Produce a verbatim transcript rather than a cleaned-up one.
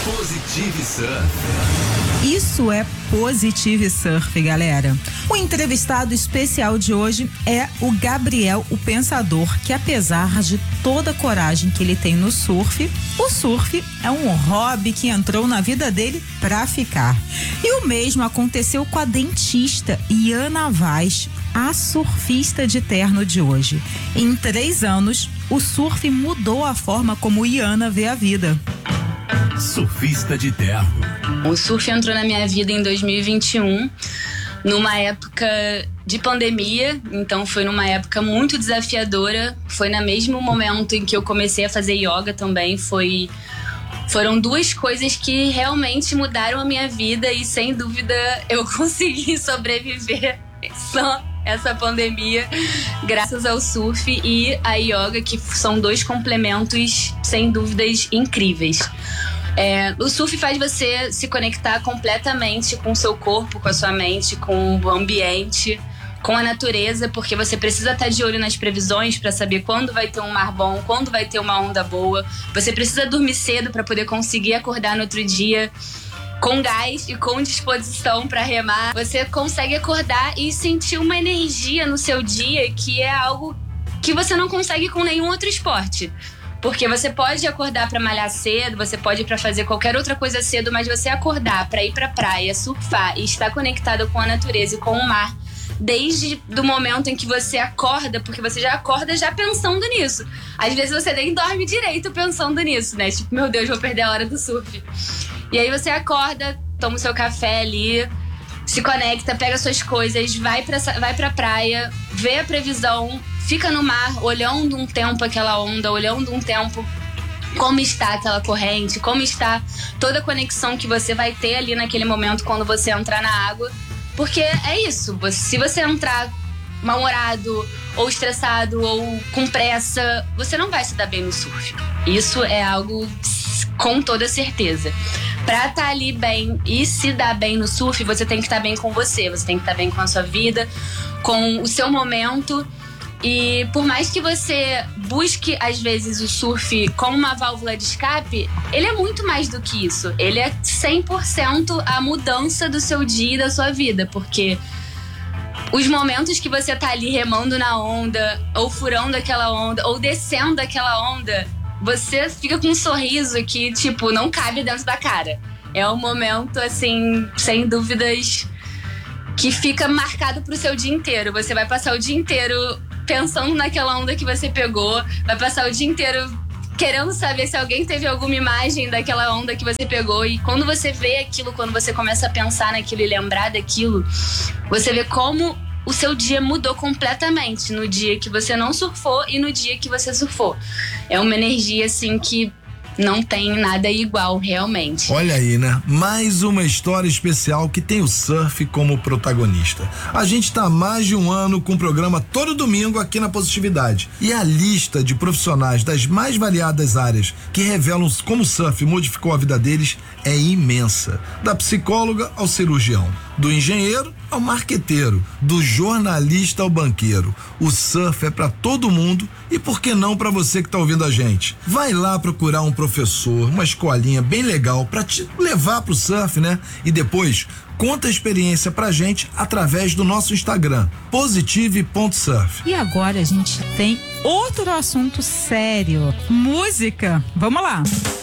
Positive Surf. Isso é Positive Surf, galera. O entrevistado especial de hoje é o Gabriel, o Pensador, que apesar de toda a coragem que ele tem no surf, o surf é um hobby que entrou na vida dele pra ficar. E o mesmo aconteceu com a dentista Iana Vaz, a surfista de terno de hoje. Em três anos, o surf mudou a forma como Iana vê a vida. Surfista de terno. O surf entrou na minha vida em dois mil e vinte e um, numa época de pandemia, então foi numa época muito desafiadora. Foi no mesmo momento em que eu comecei a fazer yoga também. Foi, foram duas coisas que realmente mudaram a minha vida e sem dúvida eu consegui sobreviver só essa pandemia graças ao surf e a yoga, que são dois complementos sem dúvidas incríveis. É, o surf faz você se conectar completamente com o seu corpo, com a sua mente, com o ambiente, com a natureza, porque você precisa estar de olho nas previsões para saber quando vai ter um mar bom, quando vai ter uma onda boa. Você precisa dormir cedo para poder conseguir acordar no outro dia com gás e com disposição para remar. Você consegue acordar e sentir uma energia no seu dia que é algo que você não consegue com nenhum outro esporte. Porque você pode acordar para malhar cedo, você pode ir para fazer qualquer outra coisa cedo, mas você acordar para ir para praia, surfar e estar conectado com a natureza e com o mar, desde o momento em que você acorda, porque você já acorda já pensando nisso. Às vezes você nem dorme direito pensando nisso, né? Tipo, meu Deus, vou perder a hora do surf. E aí você acorda, toma o seu café ali, se conecta, pega suas coisas, vai pra, vai pra praia, vê a previsão, fica no mar, olhando um tempo aquela onda, olhando um tempo como está aquela corrente, como está toda a conexão que você vai ter ali naquele momento quando você entrar na água. Porque é isso, se você entrar mal-humorado, ou estressado, ou com pressa, você não vai se dar bem no surf. Isso é algo com toda certeza. Pra estar ali bem e se dar bem no surf, você tem que estar bem com você, você tem que estar bem com a sua vida, com o seu momento. E por mais que você busque, às vezes, o surf como uma válvula de escape, ele é muito mais do que isso. Ele é cem por cento a mudança do seu dia e da sua vida, porque os momentos que você tá ali remando na onda, ou furando aquela onda, ou descendo aquela onda, você fica com um sorriso que, tipo, não cabe dentro da cara. É um momento, assim, sem dúvidas, que fica marcado pro seu dia inteiro. Você vai passar o dia inteiro pensando naquela onda que você pegou, vai passar o dia inteiro querendo saber se alguém teve alguma imagem daquela onda que você pegou. E quando você vê aquilo, quando você começa a pensar naquilo e lembrar daquilo, você vê como o seu dia mudou completamente no dia que você não surfou e no dia que você surfou. É uma energia, assim, que não tem nada igual, realmente. Olha aí, né? Mais uma história especial que tem o surf como protagonista. A gente tá há mais de um ano com o programa todo domingo aqui na Positividade. E a lista de profissionais das mais variadas áreas que revelam como o surf modificou a vida deles é imensa. Da psicóloga ao cirurgião, do engenheiro ao marqueteiro, do jornalista ao banqueiro. O surf é pra todo mundo e por que não pra você que tá ouvindo a gente? Vai lá procurar um professor, uma escolinha bem legal pra te levar pro surf, né? E depois conta a experiência pra gente através do nosso Instagram, positive ponto surf. E agora a gente tem outro assunto sério: música. Vamos lá.